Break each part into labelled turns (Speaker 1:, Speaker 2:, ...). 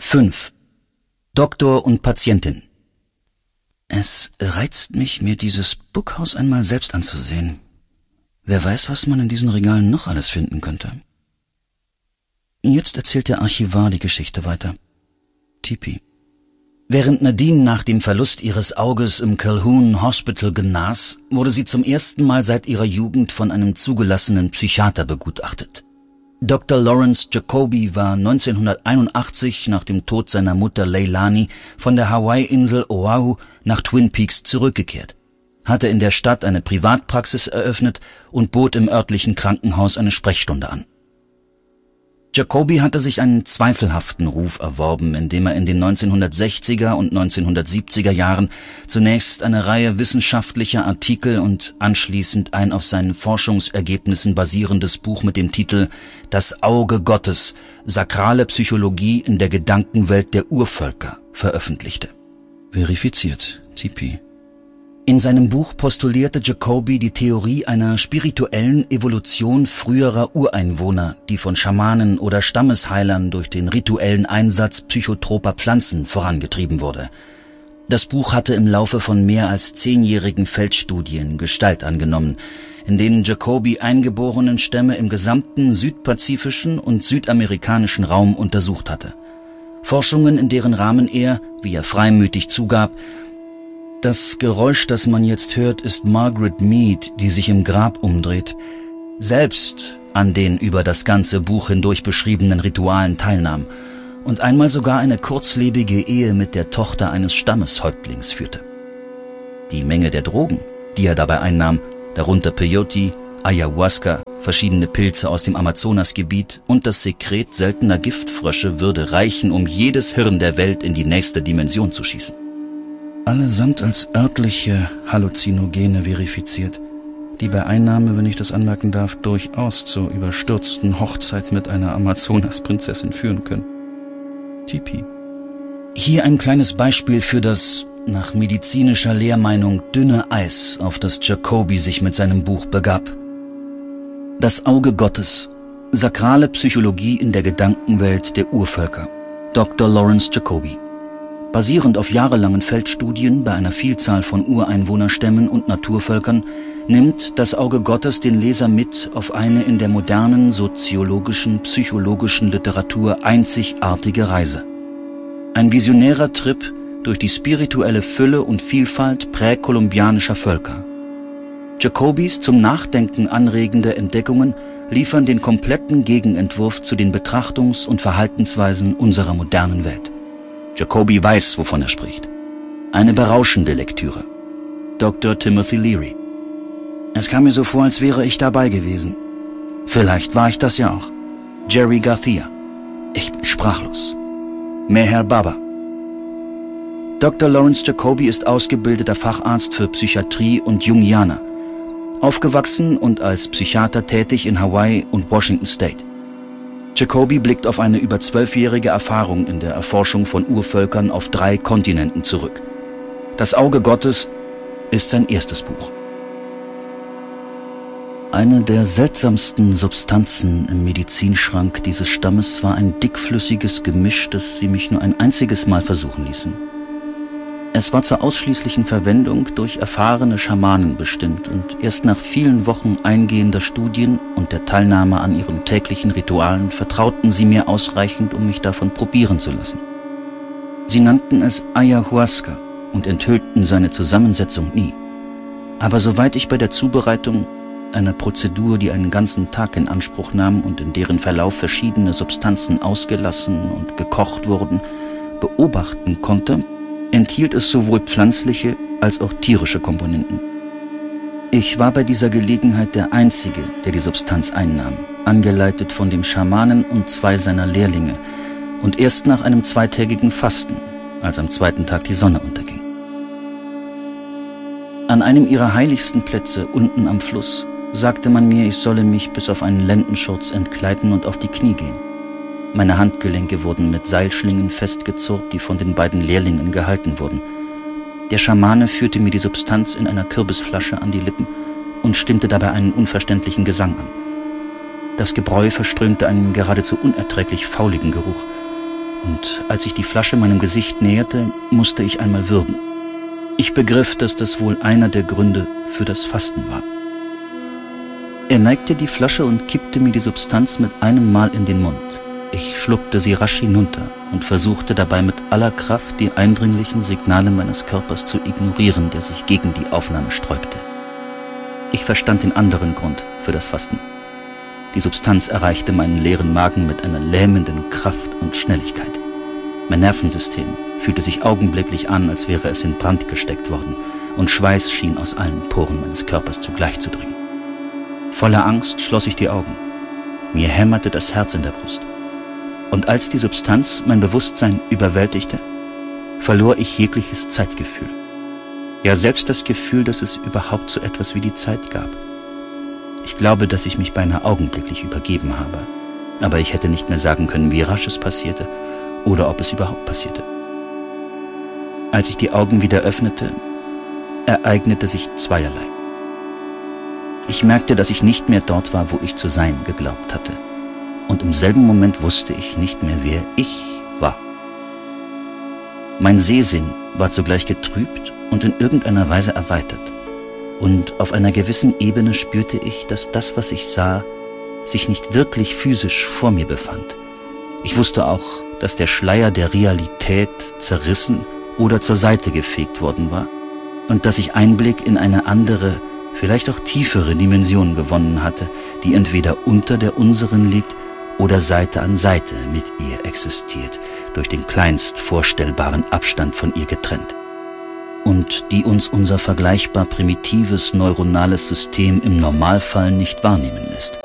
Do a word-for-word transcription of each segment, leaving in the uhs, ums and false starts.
Speaker 1: fünf. Doktor und Patientin. Es reizt mich, mir dieses Bookhaus einmal selbst anzusehen. Wer weiß, was man in diesen Regalen noch alles finden könnte. Jetzt erzählt der Archivar die Geschichte weiter. Tipi. Während Nadine nach dem Verlust ihres Auges im Calhoun Hospital genas, wurde sie zum ersten Mal seit ihrer Jugend von einem zugelassenen Psychiater begutachtet. Doktor Lawrence Jacoby war neunzehnhunderteinundachtzig nach dem Tod seiner Mutter Leilani von der Hawaii-Insel Oahu nach Twin Peaks zurückgekehrt, hatte in der Stadt eine Privatpraxis eröffnet und bot im örtlichen Krankenhaus eine Sprechstunde an. Jacoby hatte sich einen zweifelhaften Ruf erworben, indem er in den neunzehnhundertsechziger und neunzehnhundertsiebziger Jahren zunächst eine Reihe wissenschaftlicher Artikel und anschließend ein auf seinen Forschungsergebnissen basierendes Buch mit dem Titel »Das Auge Gottes – Sakrale Psychologie in der Gedankenwelt der Urvölker« veröffentlichte. Verifiziert, Tipi. In seinem Buch postulierte Jacoby die Theorie einer spirituellen Evolution früherer Ureinwohner, die von Schamanen oder Stammesheilern durch den rituellen Einsatz psychotroper Pflanzen vorangetrieben wurde. Das Buch hatte im Laufe von mehr als zehnjährigen Feldstudien Gestalt angenommen, in denen Jacoby eingeborenen Stämme im gesamten südpazifischen und südamerikanischen Raum untersucht hatte. Forschungen, in deren Rahmen er, wie er freimütig zugab, das Geräusch, das man jetzt hört, ist Margaret Mead, die sich im Grab umdreht, selbst an den über das ganze Buch hindurch beschriebenen Ritualen teilnahm und einmal sogar eine kurzlebige Ehe mit der Tochter eines Stammeshäuptlings führte. Die Menge der Drogen, die er dabei einnahm, darunter Peyote, Ayahuasca, verschiedene Pilze aus dem Amazonasgebiet und das Sekret seltener Giftfrösche würde reichen, um jedes Hirn der Welt in die nächste Dimension zu schießen. Allesamt als örtliche Halluzinogene verifiziert, die bei Einnahme, wenn ich das anmerken darf, durchaus zur überstürzten Hochzeit mit einer Amazonas-Prinzessin führen können. Tipi. Hier ein kleines Beispiel für das, nach medizinischer Lehrmeinung, dünne Eis, auf das Jacoby sich mit seinem Buch begab. Das Auge Gottes. Sakrale Psychologie in der Gedankenwelt der Urvölker. Doktor Lawrence Jacoby. Basierend auf jahrelangen Feldstudien bei einer Vielzahl von Ureinwohnerstämmen und Naturvölkern nimmt das Auge Gottes den Leser mit auf eine in der modernen soziologischen, psychologischen Literatur einzigartige Reise. Ein visionärer Trip durch die spirituelle Fülle und Vielfalt präkolumbianischer Völker. Jacobys zum Nachdenken anregende Entdeckungen liefern den kompletten Gegenentwurf zu den Betrachtungs- und Verhaltensweisen unserer modernen Welt. Jacoby weiß, wovon er spricht. Eine berauschende Lektüre. Doktor Timothy Leary. Es kam mir so vor, als wäre ich dabei gewesen. Vielleicht war ich das ja auch. Jerry Garcia. Ich bin sprachlos. Meher Baba. Doktor Lawrence Jacoby ist ausgebildeter Facharzt für Psychiatrie und Jungianer. Aufgewachsen und als Psychiater tätig in Hawaii und Washington State. Jacoby blickt auf eine über zwölfjährige Erfahrung in der Erforschung von Urvölkern auf drei Kontinenten zurück. Das Auge Gottes ist sein erstes Buch. Eine der seltsamsten Substanzen im Medizinschrank dieses Stammes war ein dickflüssiges Gemisch, das sie mich nur ein einziges Mal versuchen ließen. Es war zur ausschließlichen Verwendung durch erfahrene Schamanen bestimmt und erst nach vielen Wochen eingehender Studien und der Teilnahme an ihren täglichen Ritualen vertrauten sie mir ausreichend, um mich davon probieren zu lassen. Sie nannten es Ayahuasca und enthüllten seine Zusammensetzung nie. Aber soweit ich bei der Zubereitung, einer Prozedur, die einen ganzen Tag in Anspruch nahm und in deren Verlauf verschiedene Substanzen ausgelassen und gekocht wurden, beobachten konnte, enthielt es sowohl pflanzliche als auch tierische Komponenten. Ich war bei dieser Gelegenheit der Einzige, der die Substanz einnahm, angeleitet von dem Schamanen und zwei seiner Lehrlinge und erst nach einem zweitägigen Fasten, als am zweiten Tag die Sonne unterging. An einem ihrer heiligsten Plätze unten am Fluss sagte man mir, ich solle mich bis auf einen Lendenschurz entkleiden und auf die Knie gehen. Meine Handgelenke wurden mit Seilschlingen festgezurrt, die von den beiden Lehrlingen gehalten wurden. Der Schamane führte mir die Substanz in einer Kürbisflasche an die Lippen und stimmte dabei einen unverständlichen Gesang an. Das Gebräu verströmte einen geradezu unerträglich fauligen Geruch, und als ich die Flasche meinem Gesicht näherte, musste ich einmal würgen. Ich begriff, dass das wohl einer der Gründe für das Fasten war. Er neigte die Flasche und kippte mir die Substanz mit einem Mal in den Mund. Ich schluckte sie rasch hinunter und versuchte dabei mit aller Kraft, die eindringlichen Signale meines Körpers zu ignorieren, der sich gegen die Aufnahme sträubte. Ich verstand den anderen Grund für das Fasten. Die Substanz erreichte meinen leeren Magen mit einer lähmenden Kraft und Schnelligkeit. Mein Nervensystem fühlte sich augenblicklich an, als wäre es in Brand gesteckt worden, und Schweiß schien aus allen Poren meines Körpers zugleich zu dringen. Voller Angst schloss ich die Augen. Mir hämmerte das Herz in der Brust. Und als die Substanz mein Bewusstsein überwältigte, verlor ich jegliches Zeitgefühl. Ja, selbst das Gefühl, dass es überhaupt so etwas wie die Zeit gab. Ich glaube, dass ich mich beinahe augenblicklich übergeben habe, aber ich hätte nicht mehr sagen können, wie rasch es passierte oder ob es überhaupt passierte. Als ich die Augen wieder öffnete, ereignete sich zweierlei. Ich merkte, dass ich nicht mehr dort war, wo ich zu sein geglaubt hatte. Und im selben Moment wusste ich nicht mehr, wer ich war. Mein Sehsinn war zugleich getrübt und in irgendeiner Weise erweitert. Und auf einer gewissen Ebene spürte ich, dass das, was ich sah, sich nicht wirklich physisch vor mir befand. Ich wusste auch, dass der Schleier der Realität zerrissen oder zur Seite gefegt worden war und dass ich Einblick in eine andere, vielleicht auch tiefere Dimension gewonnen hatte, die entweder unter der unseren liegt oder Seite an Seite mit ihr existiert, durch den kleinst vorstellbaren Abstand von ihr getrennt, und die uns unser vergleichbar primitives neuronales System im Normalfall nicht wahrnehmen lässt.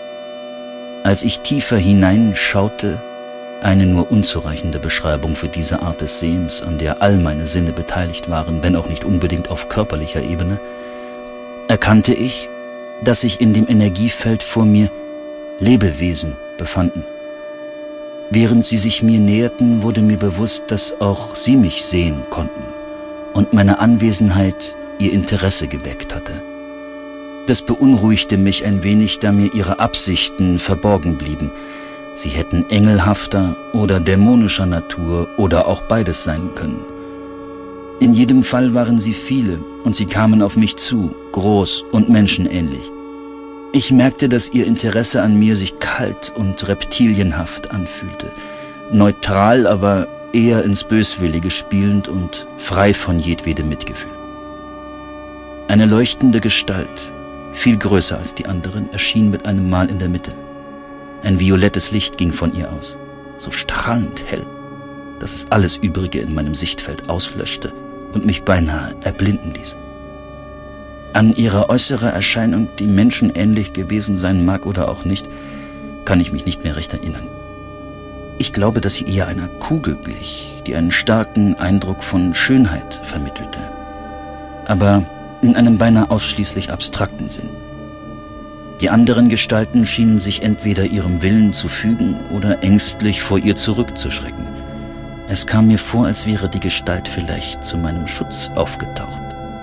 Speaker 1: Als ich tiefer hineinschaute, eine nur unzureichende Beschreibung für diese Art des Sehens, an der all meine Sinne beteiligt waren, wenn auch nicht unbedingt auf körperlicher Ebene, erkannte ich, dass sich in dem Energiefeld vor mir Lebewesen befanden. Während sie sich mir näherten, wurde mir bewusst, dass auch sie mich sehen konnten und meine Anwesenheit ihr Interesse geweckt hatte. Das beunruhigte mich ein wenig, da mir ihre Absichten verborgen blieben. Sie hätten engelhafter oder dämonischer Natur oder auch beides sein können. In jedem Fall waren sie viele und sie kamen auf mich zu, groß und menschenähnlich. Ich merkte, dass ihr Interesse an mir sich kalt und reptilienhaft anfühlte, neutral, aber eher ins Böswillige spielend und frei von jedwedem Mitgefühl. Eine leuchtende Gestalt, viel größer als die anderen, erschien mit einem Mal in der Mitte. Ein violettes Licht ging von ihr aus, so strahlend hell, dass es alles Übrige in meinem Sichtfeld auslöschte und mich beinahe erblinden ließ. An ihrer äußeren Erscheinung, die menschenähnlich gewesen sein mag oder auch nicht, kann ich mich nicht mehr recht erinnern. Ich glaube, dass sie eher einer Kugel glich, die einen starken Eindruck von Schönheit vermittelte, aber in einem beinahe ausschließlich abstrakten Sinn. Die anderen Gestalten schienen sich entweder ihrem Willen zu fügen oder ängstlich vor ihr zurückzuschrecken. Es kam mir vor, als wäre die Gestalt vielleicht zu meinem Schutz aufgetaucht.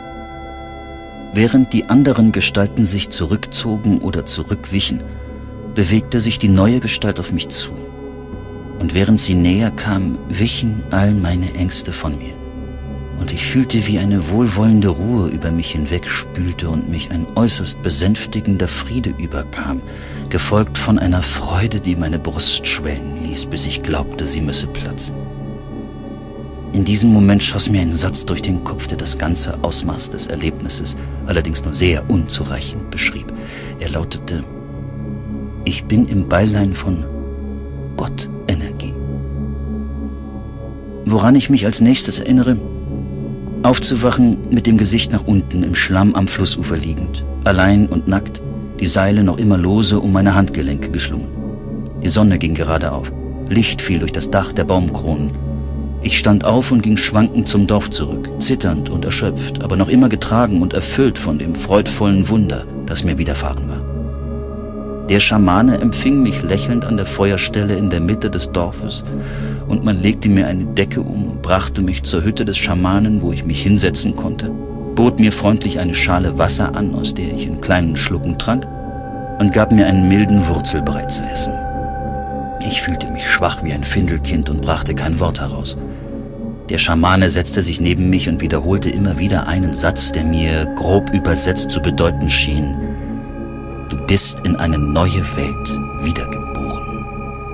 Speaker 1: Während die anderen Gestalten sich zurückzogen oder zurückwichen, bewegte sich die neue Gestalt auf mich zu. Und während sie näher kam, wichen all meine Ängste von mir. Und ich fühlte, wie eine wohlwollende Ruhe über mich hinwegspülte und mich ein äußerst besänftigender Friede überkam, gefolgt von einer Freude, die meine Brust schwellen ließ, bis ich glaubte, sie müsse platzen. In diesem Moment schoss mir ein Satz durch den Kopf, der das ganze Ausmaß des Erlebnisses, allerdings nur sehr unzureichend beschrieb. Er lautete: Ich bin im Beisein von Gottenergie. Woran ich mich als nächstes erinnere: Aufzuwachen mit dem Gesicht nach unten im Schlamm am Flussufer liegend, allein und nackt, die Seile noch immer lose um meine Handgelenke geschlungen. Die Sonne ging gerade auf, Licht fiel durch das Dach der Baumkronen. Ich stand auf und ging schwankend zum Dorf zurück, zitternd und erschöpft, aber noch immer getragen und erfüllt von dem freudvollen Wunder, das mir widerfahren war. Der Schamane empfing mich lächelnd an der Feuerstelle in der Mitte des Dorfes und man legte mir eine Decke um und brachte mich zur Hütte des Schamanen, wo ich mich hinsetzen konnte, bot mir freundlich eine Schale Wasser an, aus der ich in kleinen Schlucken trank, und gab mir einen milden Wurzelbrei zu essen. Ich fühlte mich schwach wie ein Findelkind und brachte kein Wort heraus. Der Schamane setzte sich neben mich und wiederholte immer wieder einen Satz, der mir grob übersetzt zu bedeuten schien: Du bist in eine neue Welt wiedergeboren.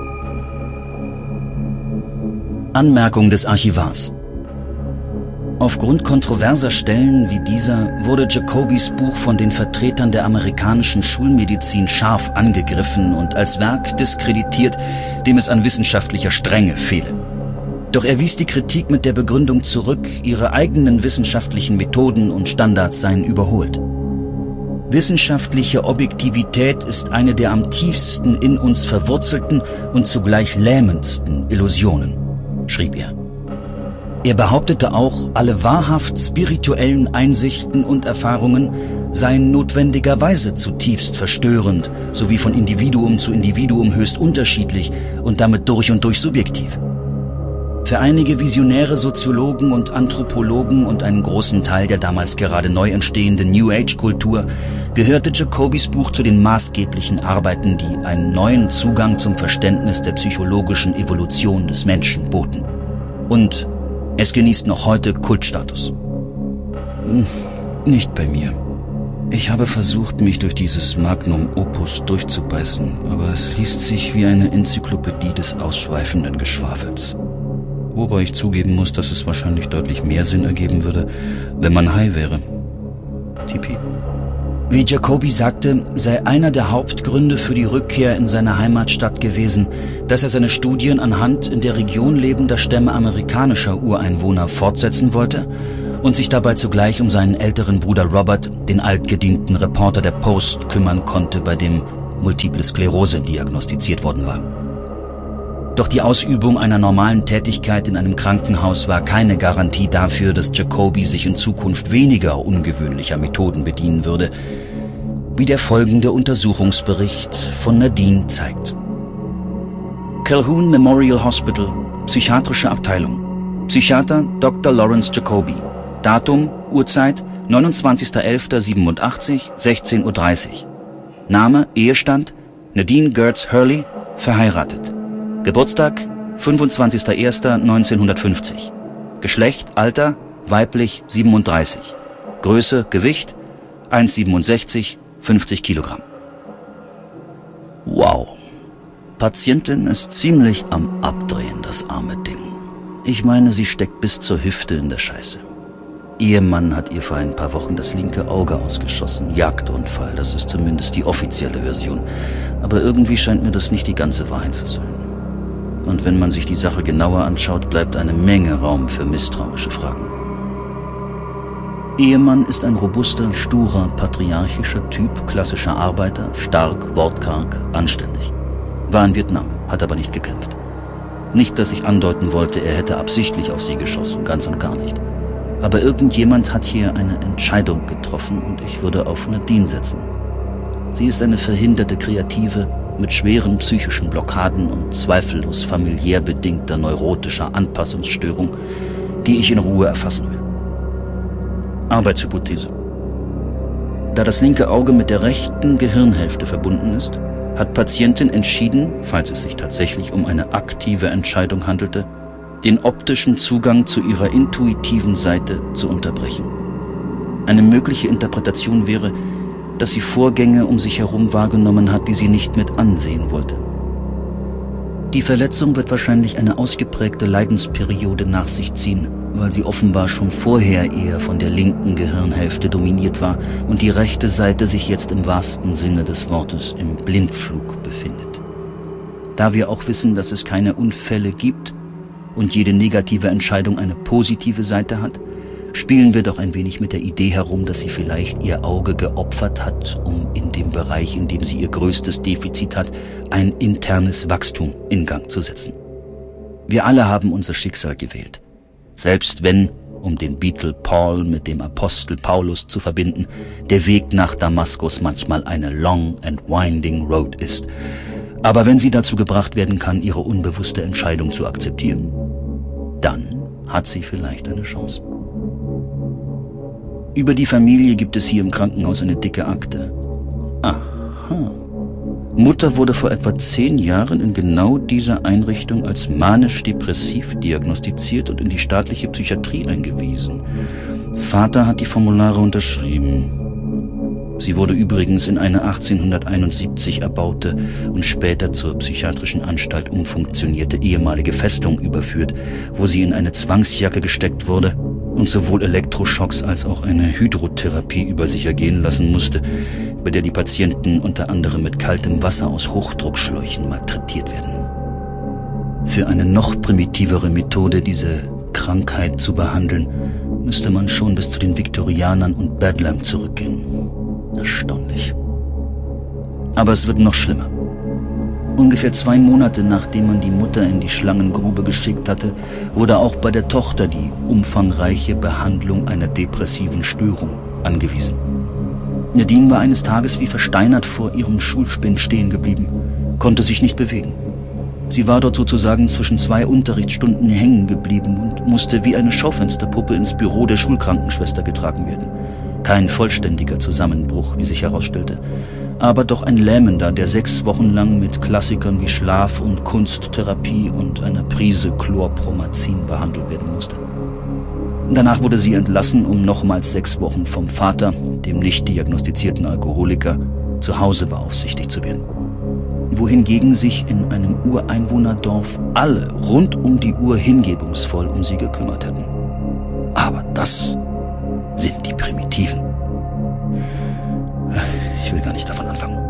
Speaker 1: Anmerkung des Archivars: Aufgrund kontroverser Stellen wie dieser wurde Jacobys Buch von den Vertretern der amerikanischen Schulmedizin scharf angegriffen und als Werk diskreditiert, dem es an wissenschaftlicher Strenge fehle. Doch er wies die Kritik mit der Begründung zurück, ihre eigenen wissenschaftlichen Methoden und Standards seien überholt. Wissenschaftliche Objektivität ist eine der am tiefsten in uns verwurzelten und zugleich lähmendsten Illusionen, schrieb er. Er behauptete auch, alle wahrhaft spirituellen Einsichten und Erfahrungen seien notwendigerweise zutiefst verstörend, sowie von Individuum zu Individuum höchst unterschiedlich und damit durch und durch subjektiv. Für einige visionäre Soziologen und Anthropologen und einen großen Teil der damals gerade neu entstehenden New Age-Kultur gehörte Jacobys Buch zu den maßgeblichen Arbeiten, die einen neuen Zugang zum Verständnis der psychologischen Evolution des Menschen boten. Und es genießt noch heute Kultstatus. Nicht bei mir. Ich habe versucht, mich durch dieses Magnum Opus durchzubeißen, aber es liest sich wie eine Enzyklopädie des ausschweifenden Geschwafels. Wobei ich zugeben muss, dass es wahrscheinlich deutlich mehr Sinn ergeben würde, wenn man high wäre. Tipi. Wie Jacoby sagte, sei einer der Hauptgründe für die Rückkehr in seine Heimatstadt gewesen, dass er seine Studien anhand in der Region lebender Stämme amerikanischer Ureinwohner fortsetzen wollte und sich dabei zugleich um seinen älteren Bruder Robert, den altgedienten Reporter der Post, kümmern konnte, bei dem Multiple Sklerose diagnostiziert worden war. Doch die Ausübung einer normalen Tätigkeit in einem Krankenhaus war keine Garantie dafür, dass Jacoby sich in Zukunft weniger ungewöhnlicher Methoden bedienen würde, wie der folgende Untersuchungsbericht von Nadine zeigt. Calhoun Memorial Hospital, Psychiatrische Abteilung. Psychiater Doktor Lawrence Jacoby. Datum, Uhrzeit neunundzwanzigster elfter siebenundachtzig, sechzehn Uhr dreißig. Name, Ehestand Nadine Gertz Hurley, verheiratet. Geburtstag fünfundzwanzigster erster neunzehnhundertfünfzig. Geschlecht, Alter, weiblich siebenunddreißig. Größe, Gewicht eins Komma siebenundsechzig, fünfzig Kilogramm. Wow. Patientin ist ziemlich am Abdrehen, das arme Ding. Ich meine, sie steckt bis zur Hüfte in der Scheiße. Ehemann hat ihr vor ein paar Wochen das linke Auge ausgeschossen. Jagdunfall, das ist zumindest die offizielle Version. Aber irgendwie scheint mir das nicht die ganze Wahrheit zu sein. Und wenn man sich die Sache genauer anschaut, bleibt eine Menge Raum für misstrauische Fragen. Ehemann ist ein robuster, sturer, patriarchischer Typ, klassischer Arbeiter, stark, wortkarg, anständig. War in Vietnam, hat aber nicht gekämpft. Nicht, dass ich andeuten wollte, er hätte absichtlich auf sie geschossen, ganz und gar nicht. Aber irgendjemand hat hier eine Entscheidung getroffen und ich würde auf Nadine setzen. Sie ist eine verhinderte Kreative mit schweren psychischen Blockaden und zweifellos familiär bedingter neurotischer Anpassungsstörung, die ich in Ruhe erfassen will. Arbeitshypothese. Da das linke Auge mit der rechten Gehirnhälfte verbunden ist, hat Patientin entschieden, falls es sich tatsächlich um eine aktive Entscheidung handelte, den optischen Zugang zu ihrer intuitiven Seite zu unterbrechen. Eine mögliche Interpretation wäre, dass sie Vorgänge um sich herum wahrgenommen hat, die sie nicht mit ansehen wollte. Die Verletzung wird wahrscheinlich eine ausgeprägte Leidensperiode nach sich ziehen, weil sie offenbar schon vorher eher von der linken Gehirnhälfte dominiert war und die rechte Seite sich jetzt im wahrsten Sinne des Wortes im Blindflug befindet. Da wir auch wissen, dass es keine Unfälle gibt und jede negative Entscheidung eine positive Seite hat, spielen wir doch ein wenig mit der Idee herum, dass sie vielleicht ihr Auge geopfert hat, um in dem Bereich, in dem sie ihr größtes Defizit hat, ein internes Wachstum in Gang zu setzen. Wir alle haben unser Schicksal gewählt. Selbst wenn, um den Beatle Paul mit dem Apostel Paulus zu verbinden, der Weg nach Damaskus manchmal eine long and winding road ist. Aber wenn sie dazu gebracht werden kann, ihre unbewusste Entscheidung zu akzeptieren, dann hat sie vielleicht eine Chance. Über die Familie gibt es hier im Krankenhaus eine dicke Akte. Aha. Mutter wurde vor etwa zehn Jahren in genau dieser Einrichtung als manisch-depressiv diagnostiziert und in die staatliche Psychiatrie eingewiesen. Vater hat die Formulare unterschrieben. Sie wurde übrigens in eine achtzehnhunderteinundsiebzig erbaute und später zur psychiatrischen Anstalt umfunktionierte ehemalige Festung überführt, wo sie in eine Zwangsjacke gesteckt wurde und sowohl Elektroschocks als auch eine Hydrotherapie über sich ergehen lassen musste, bei der die Patienten unter anderem mit kaltem Wasser aus Hochdruckschläuchen malträtiert werden. Für eine noch primitivere Methode, diese Krankheit zu behandeln, müsste man schon bis zu den Viktorianern und Bedlam zurückgehen. Erstaunlich. Aber es wird noch schlimmer. Ungefähr zwei Monate nachdem man die Mutter in die Schlangengrube geschickt hatte, wurde auch bei der Tochter die umfangreiche Behandlung einer depressiven Störung angewiesen. Nadine war eines Tages wie versteinert vor ihrem Schulspind stehen geblieben, konnte sich nicht bewegen. Sie war dort sozusagen zwischen zwei Unterrichtsstunden hängen geblieben und musste wie eine Schaufensterpuppe ins Büro der Schulkrankenschwester getragen werden. Kein vollständiger Zusammenbruch, wie sich herausstellte, aber doch ein lähmender, der sechs Wochen lang mit Klassikern wie Schlaf- und Kunsttherapie und einer Prise Chlorpromazin behandelt werden musste. Danach wurde sie entlassen, um nochmals sechs Wochen vom Vater, dem nicht diagnostizierten Alkoholiker, zu Hause beaufsichtigt zu werden. Wohingegen sich in einem Ureinwohnerdorf alle rund um die Uhr hingebungsvoll um sie gekümmert hätten. Aber das sind die Primitiven. Ich will gar nicht davon anfangen.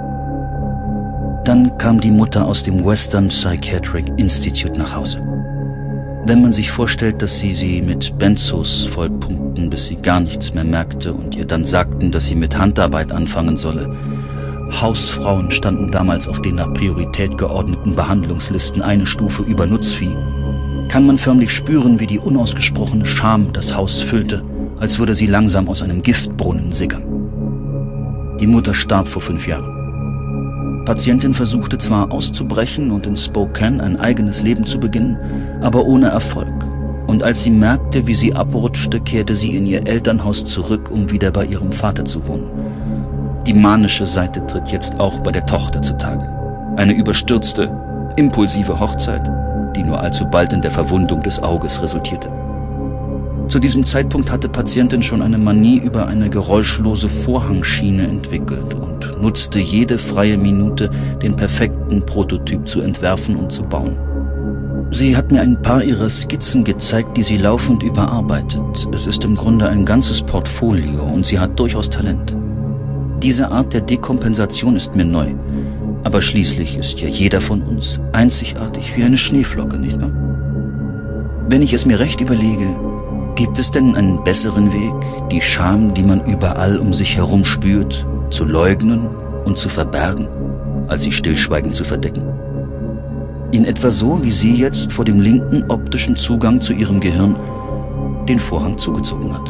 Speaker 1: Dann kam die Mutter aus dem Western Psychiatric Institute nach Hause. Wenn man sich vorstellt, dass sie sie mit Benzos vollpumpten, bis sie gar nichts mehr merkte und ihr dann sagten, dass sie mit Handarbeit anfangen solle. Hausfrauen standen damals auf den nach Priorität geordneten Behandlungslisten eine Stufe über Nutzvieh. Kann man förmlich spüren, wie die unausgesprochene Scham das Haus füllte, als würde sie langsam aus einem Giftbrunnen sickern. Die Mutter starb vor fünf Jahren. Patientin versuchte zwar auszubrechen und in Spokane ein eigenes Leben zu beginnen, aber ohne Erfolg. Und als sie merkte, wie sie abrutschte, kehrte sie in ihr Elternhaus zurück, um wieder bei ihrem Vater zu wohnen. Die manische Seite tritt jetzt auch bei der Tochter zutage. Eine überstürzte, impulsive Hochzeit, die nur allzu bald in der Verwundung des Auges resultierte. Zu diesem Zeitpunkt hatte Patientin schon eine Manie über eine geräuschlose Vorhangschiene entwickelt und nutzte jede freie Minute, den perfekten Prototyp zu entwerfen und zu bauen. Sie hat mir ein paar ihrer Skizzen gezeigt, die sie laufend überarbeitet. Es ist im Grunde ein ganzes Portfolio und sie hat durchaus Talent. Diese Art der Dekompensation ist mir neu, aber schließlich ist ja jeder von uns einzigartig wie eine Schneeflocke, nicht wahr? Wenn ich es mir recht überlege, gibt es denn einen besseren Weg, die Scham, die man überall um sich herum spürt, zu leugnen und zu verbergen, als sie stillschweigend zu verdecken? In etwa so, wie sie jetzt vor dem linken optischen Zugang zu ihrem Gehirn den Vorhang zugezogen hat.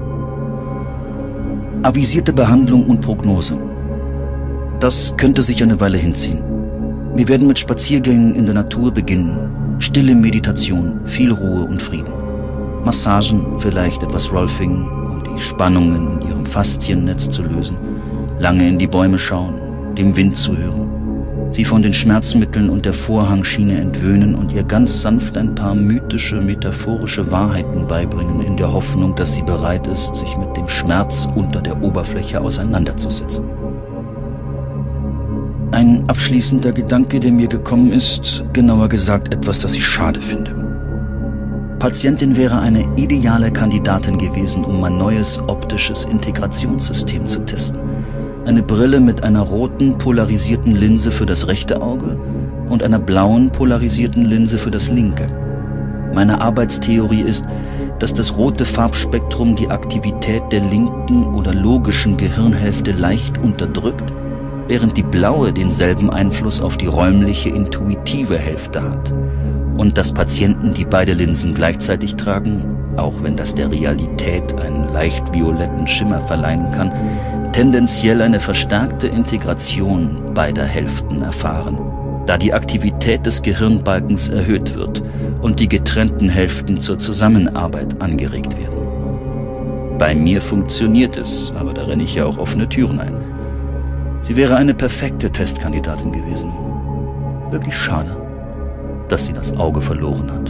Speaker 1: Avisierte Behandlung und Prognose. Das könnte sich eine Weile hinziehen. Wir werden mit Spaziergängen in der Natur beginnen, stille Meditation, viel Ruhe und Frieden. Massagen, vielleicht etwas Rolfing, um die Spannungen in ihrem Fasziennetz zu lösen, lange in die Bäume schauen, dem Wind zuhören, sie von den Schmerzmitteln und der Vorhangschiene entwöhnen und ihr ganz sanft ein paar mythische, metaphorische Wahrheiten beibringen, in der Hoffnung, dass sie bereit ist, sich mit dem Schmerz unter der Oberfläche auseinanderzusetzen. Ein abschließender Gedanke, der mir gekommen ist, genauer gesagt etwas, das ich schade finde. Patientin wäre eine ideale Kandidatin gewesen, um mein neues optisches Integrationssystem zu testen. Eine Brille mit einer roten polarisierten Linse für das rechte Auge und einer blauen polarisierten Linse für das linke. Meine Arbeitstheorie ist, dass das rote Farbspektrum die Aktivität der linken oder logischen Gehirnhälfte leicht unterdrückt, während die blaue denselben Einfluss auf die räumliche intuitive Hälfte hat. Und dass Patienten, die beide Linsen gleichzeitig tragen, auch wenn das der Realität einen leicht violetten Schimmer verleihen kann, tendenziell eine verstärkte Integration beider Hälften erfahren, da die Aktivität des Gehirnbalkens erhöht wird und die getrennten Hälften zur Zusammenarbeit angeregt werden. Bei mir funktioniert es, aber da renne ich ja auch offene Türen ein. Sie wäre eine perfekte Testkandidatin gewesen. Wirklich schade, dass sie das Auge verloren hat.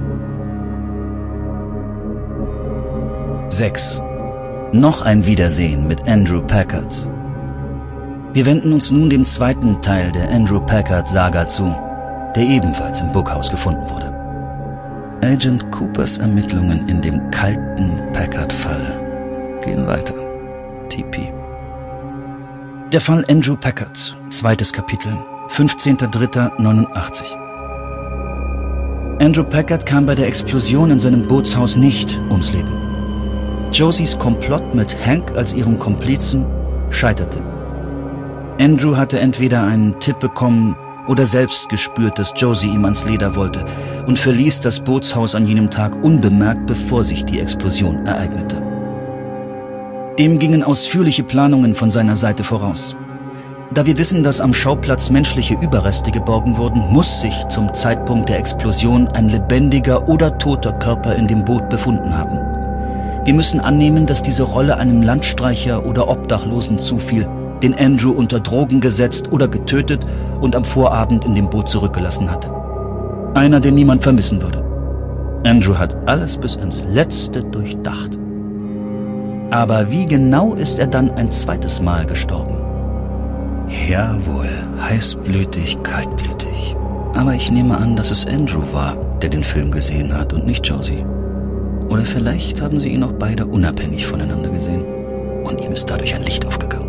Speaker 1: sechs. Noch ein Wiedersehen mit Andrew Packard. Wir wenden uns nun dem zweiten Teil der Andrew Packard-Saga zu, der ebenfalls im Burghaus gefunden wurde. Agent Coopers Ermittlungen in dem kalten Packard-Fall gehen weiter. T P. Der Fall Andrew Packard, zweites Kapitel, fünfzehnter dritter neunundachtzig. Andrew Packard kam bei der Explosion in seinem Bootshaus nicht ums Leben. Josies Komplott mit Hank als ihrem Komplizen scheiterte. Andrew hatte entweder einen Tipp bekommen oder selbst gespürt, dass Josie ihm ans Leder wollte und verließ das Bootshaus an jenem Tag unbemerkt, bevor sich die Explosion ereignete. Dem gingen ausführliche Planungen von seiner Seite voraus. Da wir wissen, dass am Schauplatz menschliche Überreste geborgen wurden, muss sich zum Zeitpunkt der Explosion ein lebendiger oder toter Körper in dem Boot befunden haben. Wir müssen annehmen, dass diese Rolle einem Landstreicher oder Obdachlosen zufiel, den Andrew unter Drogen gesetzt oder getötet und am Vorabend in dem Boot zurückgelassen hatte. Einer, den niemand vermissen würde. Andrew hat alles bis ins Letzte durchdacht. Aber wie genau ist er dann ein zweites Mal gestorben? Jawohl, heißblütig, kaltblütig. Aber ich nehme an, dass es Andrew war, der den Film gesehen hat und nicht Josie. Oder vielleicht haben sie ihn auch beide unabhängig voneinander gesehen und ihm ist dadurch ein Licht aufgegangen.